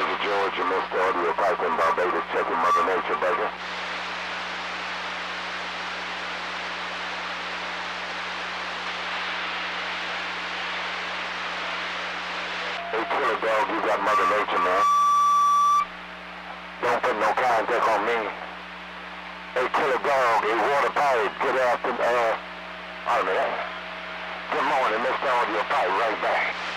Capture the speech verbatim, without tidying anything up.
Baker George, you missed the audio pipe in Barbados, checking Mother Nature, Baker. Hey, killer dog, you got Mother Nature, man. Don't put no contact on me. Hey, killer dog, hey, water pipe, good afternoon, uh, oh man. Good morning, Mister Audio Pipe, right back.